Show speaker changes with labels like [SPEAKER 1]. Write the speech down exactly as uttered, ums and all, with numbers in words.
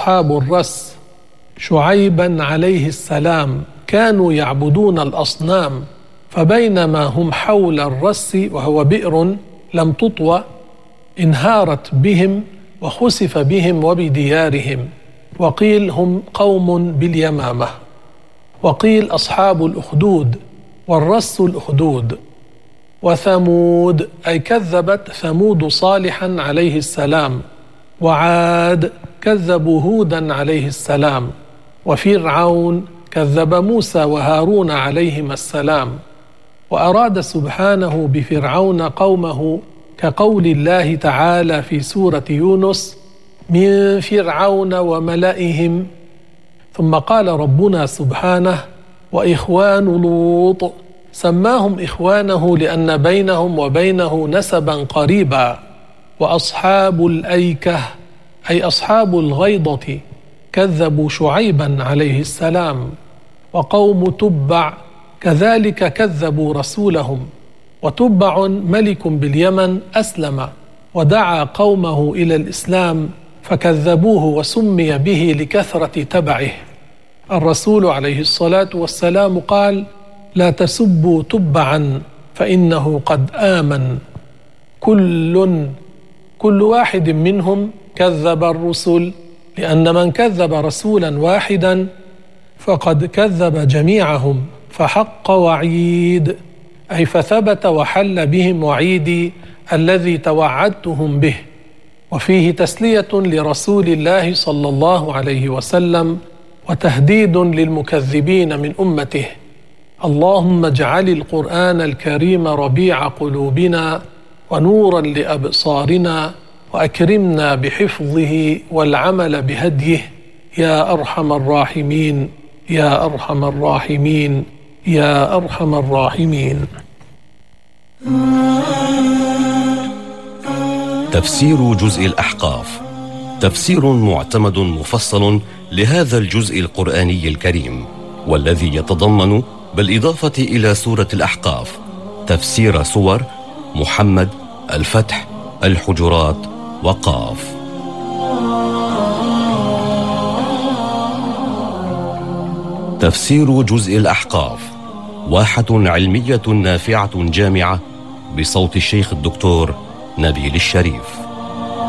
[SPEAKER 1] أصحاب الرس شعيبا عليه السلام كانوا يعبدون الأصنام، فبينما هم حول الرس وهو بئر لم تطوى انهارت بهم وخسف بهم وبديارهم، وقيل هم قوم باليمامة، وقيل أصحاب الأخدود، والرس الأخدود. وثمود أي كذبت ثمود صالحا عليه السلام، وعاد كذبوا هودا عليه السلام، وفرعون كذب موسى وهارون عليهما السلام. وأراد سبحانه بفرعون قومه كقول الله تعالى في سورة يونس: من فرعون وملئهم. ثم قال ربنا سبحانه: وإخوان لوط، سماهم إخوانه لأن بينهم وبينه نسبا قريبا. وأصحاب الأيكة أي أصحاب الغيضة كذبوا شعيبا عليه السلام. وقوم تبع كذلك كذبوا رسولهم. وتبع ملك باليمن أسلم ودعا قومه إلى الإسلام فكذبوه وسمي به لكثرة تبعه. الرسول عليه الصلاة والسلام قال: لا تسبوا تبعا فإنه قد آمن. كل كل واحد منهم كذب الرسل، لأن من كذب رسولا واحدا فقد كذب جميعهم، فحق وعيد أي فثبت وحل بهم وعيدي الذي توعدتهم به. وفيه تسلية لرسول الله صلى الله عليه وسلم وتهديد للمكذبين من أمته. اللهم اجعل القرآن الكريم ربيع قلوبنا ونورا لأبصارنا، وأكرمنا بحفظه والعمل بهديه يا أرحم الراحمين يا أرحم الراحمين يا أرحم الراحمين.
[SPEAKER 2] تفسير جزء الأحقاف، تفسير معتمد مفصل لهذا الجزء القرآني الكريم، والذي يتضمن بالإضافة إلى سورة الأحقاف تفسير سور محمد، الفتح، الحجرات، وقاف. تفسير جزء الأحقاف واحة علمية نافعة جامعة بصوت الشيخ الدكتور نبيل الشريف.